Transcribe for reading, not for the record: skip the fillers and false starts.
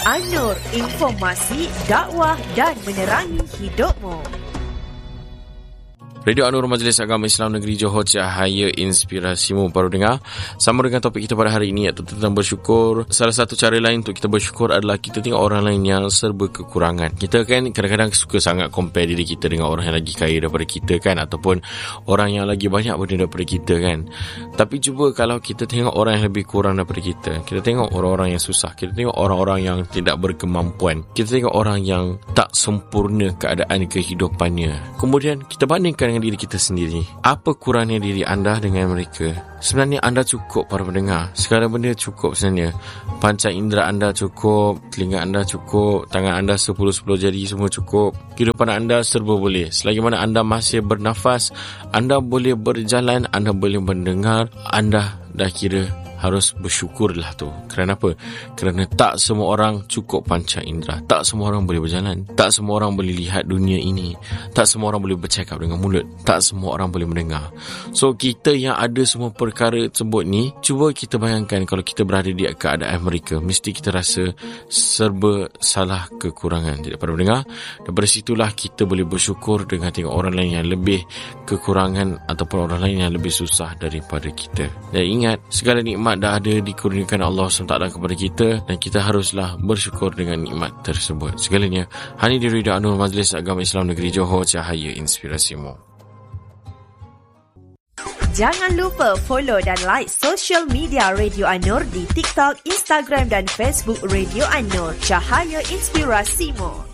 An-Nur, informasi, dakwah dan menerangi hidupmu. Radio An-Nur Majlis Agama Islam Negeri Johor, cahaya inspirasimu. Baru dengar sama dengan topik kita pada hari ini, iaitu tentang bersyukur. Salah satu cara lain untuk kita bersyukur adalah kita tengok orang lain yang serba kekurangan. Kita kan kadang-kadang suka sangat compare diri kita dengan orang yang lagi kaya daripada kita kan, ataupun orang yang lagi banyak benda daripada kita kan. Tapi cuba kalau kita tengok orang yang lebih kurang daripada kita, kita tengok orang-orang yang susah, kita tengok orang-orang yang tidak berkemampuan, kita tengok orang yang tak sempurna keadaan kehidupannya, kemudian kita bandingkan dengan diri kita sendiri. Apa kurangnya diri anda dengan mereka? Sebenarnya anda cukup, para pendengar. Segala benda cukup sebenarnya. Panca indera anda cukup, telinga anda cukup, tangan anda 10-10 jari semua cukup. Kehidupan anda serba boleh. Selagi mana anda masih bernafas, anda boleh berjalan, anda boleh mendengar, anda dah kira harus bersyukurlah tu. Kerana apa? Kerana tak semua orang cukup panca indera. Tak semua orang boleh berjalan. Tak semua orang boleh lihat dunia ini. Tak semua orang boleh bercakap dengan mulut. Tak semua orang boleh mendengar. So, kita yang ada semua perkara tersebut ni, cuba kita bayangkan kalau kita berada di keadaan mereka, mesti kita rasa serba salah kekurangan. Tidak pada mendengar. Daripada situlah kita boleh bersyukur dengan tengok orang lain yang lebih kekurangan ataupun orang lain yang lebih susah daripada kita. Dan ingat, segala nikmat dah ada dikurniakan Allah SWT kepada kita, dan kita haruslah bersyukur dengan nikmat tersebut. Segalanya hanya di Radio An-Nur Majlis Agama Islam Negeri Johor, cahaya inspirasimu. Jangan lupa follow dan like social media Radio An-Nur di TikTok, Instagram dan Facebook Radio An-Nur, cahaya inspirasimu.